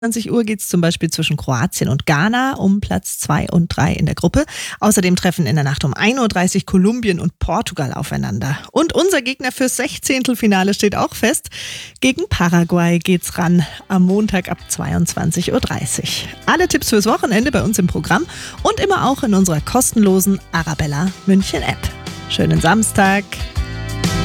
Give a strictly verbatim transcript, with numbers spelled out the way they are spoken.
zwanzig Uhr geht es zum Beispiel zwischen Kroatien und Ghana um Platz zwei und drei in der Gruppe. Außerdem treffen in der Nacht um ein Uhr dreißig Kolumbien und Portugal aufeinander. Und unser Gegner fürs Sechzehntelfinale steht auch fest. Gegen Paraguay geht's ran am Montag ab zweiundzwanzig Uhr dreißig. Alle Tipps fürs Wochenende bei uns im Programm und immer auch in unserer kostenlosen Arabella München App. Schönen Samstag!